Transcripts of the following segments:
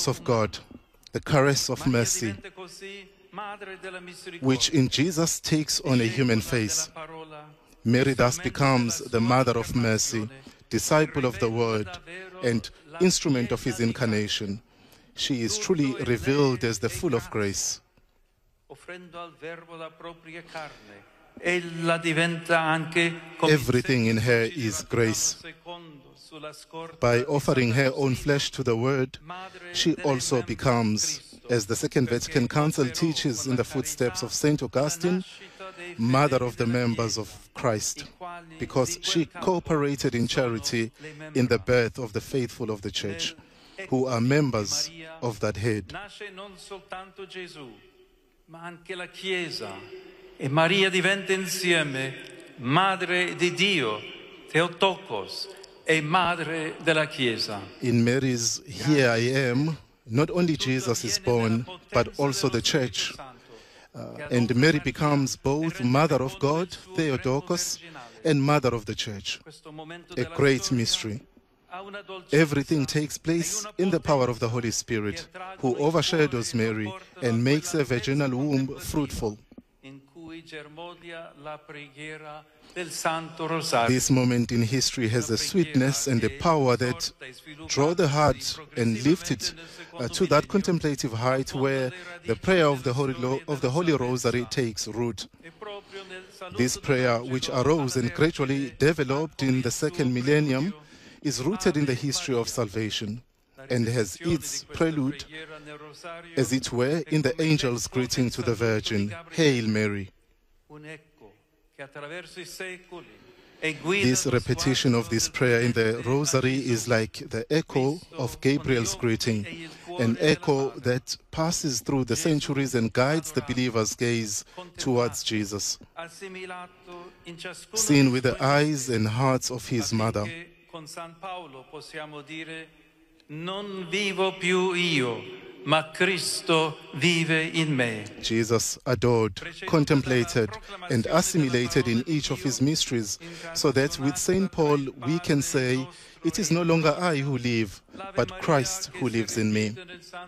grace of God, the caress of mercy, which in Jesus takes on a human face. Mary thus becomes the mother of mercy, disciple of the Word, and instrument of his incarnation. She is truly revealed as the full of grace. Everything in her is grace. By offering her own flesh to the Word, she also becomes, as the Second Vatican Council teaches in the footsteps of St. Augustine, mother of the members of Christ, because she cooperated in charity in the birth of the faithful of the Church, who are members of that head. Ma anche la Chiesa, e Maria diventa insieme Madre di Dio, Theotokos, e Madre della Chiesa. In Mary's "Here I Am," not only Jesus is born, but also the Church. And Mary becomes both Mother of God, Theotokos, and Mother of the Church. A great mystery. Everything takes place in the power of the Holy Spirit, who overshadows Mary and makes her virginal womb fruitful. This moment in history has a sweetness and a power that draw the heart and lift it to that contemplative height where the prayer of the Holy Rosary takes root. This prayer, which arose and gradually developed in the second millennium, is rooted in the history of salvation and has its prelude, as it were, in the angel's greeting to the Virgin, "Hail Mary." This repetition of this prayer in the Rosary is like the echo of Gabriel's greeting, an echo that passes through the centuries and guides the believer's gaze towards Jesus, seen with the eyes and hearts of his mother. Con San Paolo possiamo dire: non vivo più io, ma Cristo vive in me. Jesus adored, contemplated, and assimilated in each of his mysteries, so that with St. Paul we can say, "It is no longer I who live, but Christ who lives in me."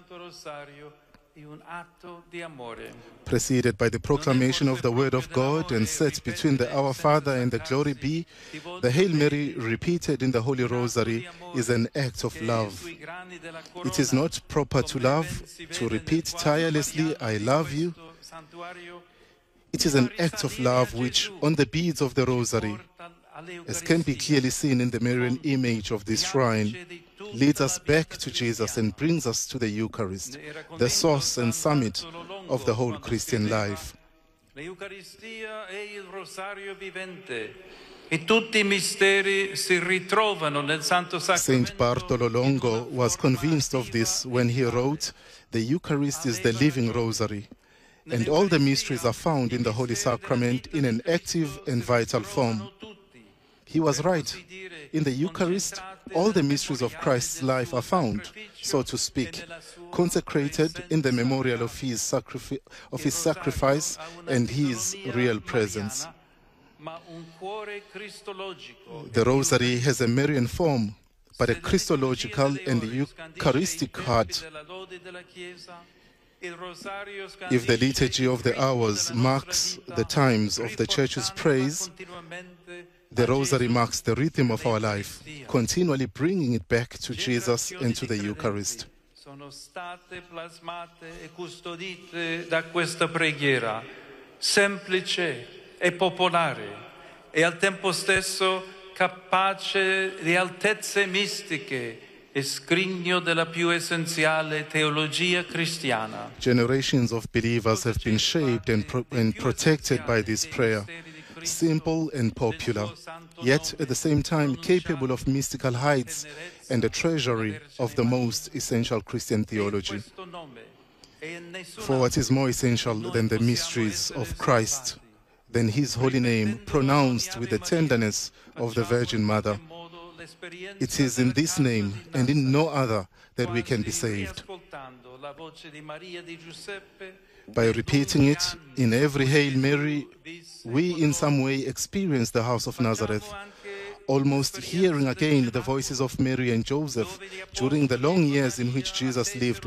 Preceded by the proclamation of the Word of God and set between the Our Father and the Glory Be, the Hail Mary repeated in the Holy Rosary is an act of love. It is not proper to love to repeat tirelessly, "I love you." It is an act of love which, on the beads of the Rosary, as can be clearly seen in the Marian image of this shrine, leads us back to Jesus and brings us to the Eucharist, the source and summit of the whole Christian life. L'Eucaristia è il rosario vivente e tutti i misteri si ritrovano nel Santo Sacramento. Saint Bartolo Longo was convinced of this when he wrote, "The Eucharist is the living rosary, and all the mysteries are found in the Holy Sacrament in an active and vital form." He was right. In the Eucharist, all the mysteries of Christ's life are found, so to speak, consecrated in the memorial of his sacrifice and his real presence. The Rosary has a Marian form, but a Christological and Eucharistic heart. If the liturgy of the hours marks the times of the Church's praise, the Rosary marks the rhythm of our life, continually bringing it back to Jesus and to the Eucharist. Sono state plasmate e custodite da questa preghiera, semplice e popolare, e al tempo stesso capace di altezze mistiche e scrigno della più essenziale teologia cristiana. Generations of believers have been shaped and protected by this prayer, simple and popular, yet at the same time capable of mystical heights and a treasury of the most essential Christian theology. For what is more essential than the mysteries of Christ, than his holy name pronounced with the tenderness of the Virgin Mother? It is in this name and in no other that we can be saved. By repeating it in every Hail Mary, we in some way experience the house of Nazareth, almost hearing again the voices of Mary and Joseph during the long years in which Jesus lived